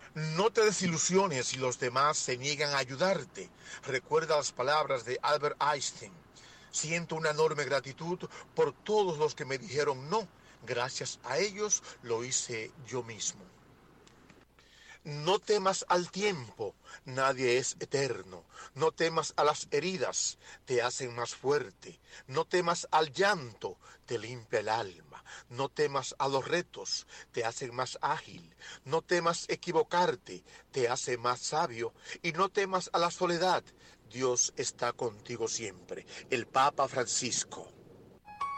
No te desilusiones si los demás se niegan a ayudarte. Recuerda las palabras de Albert Einstein. Siento una enorme gratitud por todos los que me dijeron no. Gracias a ellos lo hice yo mismo. No temas al tiempo, nadie es eterno. No temas a las heridas, te hacen más fuerte. No temas al llanto, te limpia el alma. No temas a los retos, te hacen más ágil. No temas equivocarte, te hace más sabio. Y no temas a la soledad, Dios está contigo siempre. El Papa Francisco.